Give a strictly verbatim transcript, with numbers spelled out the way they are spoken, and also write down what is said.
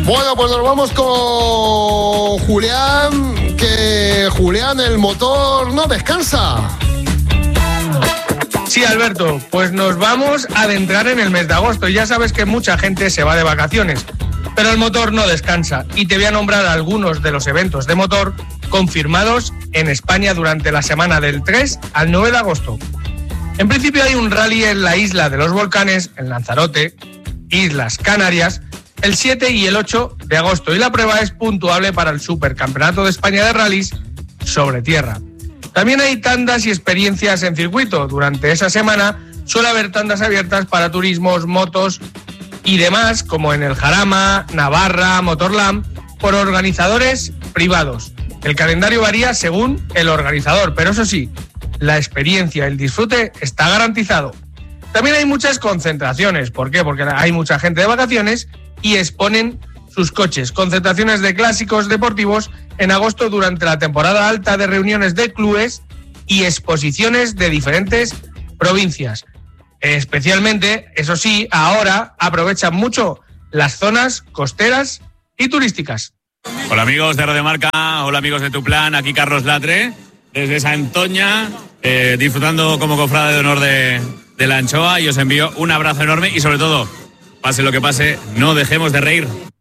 Bueno, pues nos vamos con Julián, que Julián, el motor no descansa. Sí, Alberto, pues nos vamos a adentrar en el mes de agosto y ya sabes que mucha gente se va de vacaciones, pero el motor no descansa y te voy a nombrar algunos de los eventos de motor confirmados en España durante la semana del tres al nueve de agosto. En principio hay un rally en la isla de los Volcanes, en Lanzarote, Islas Canarias, el siete y el ocho de agosto y la prueba es puntuable para el Supercampeonato de España de Rallys sobre tierra. También hay tandas y experiencias en circuito. Durante esa semana suele haber tandas abiertas para turismos, motos y demás, como en el Jarama, Navarra, Motorland, por organizadores privados. El calendario varía según el organizador, pero eso sí, la experiencia, el disfrute está garantizado. También hay muchas concentraciones. ¿Por qué? Porque hay mucha gente de vacaciones y exponen sus coches. Concentraciones de clásicos deportivos en agosto durante la temporada alta de reuniones de clubes y exposiciones de diferentes provincias. Especialmente, eso sí, ahora aprovechan mucho las zonas costeras y turísticas. Hola amigos de Radio Marca, hola amigos de Tu Plan, aquí Carlos Latre, desde Santoña, eh, disfrutando como cofrade de honor de, de la anchoa y os envío un abrazo enorme y sobre todo, pase lo que pase, no dejemos de reír.